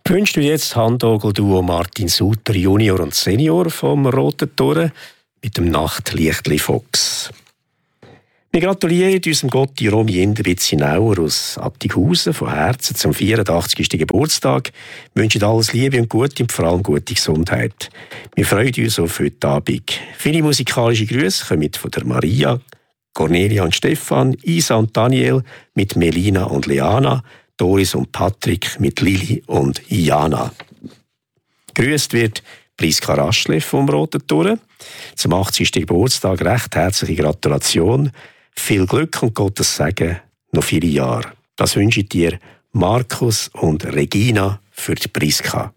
Wünschst du jetzt Handogel-Duo Martin Suter Junior und Senior vom Roten Toren mit dem Nachtlichtli Fox. Wir gratulieren unserem Gotti Romy Inderwitz-Hinauer aus Attighausen von Herzen zum 84. Geburtstag. Wir wünschen alles Liebe und Gute und vor allem gute Gesundheit. Wir freuen uns auf heute Abend. Viele musikalische Grüße kommen von der Maria, Cornelia und Stefan, Isa und Daniel mit Melina und Leana, Doris und Patrick mit Lili und Jana. Grüßt wird Priska Raschle vom Roten Toren. Zum 80. Geburtstag recht herzliche Gratulation. Viel Glück und Gottes Segen noch viele Jahre. Das wünsche ich dir Markus und Regina für die Priska.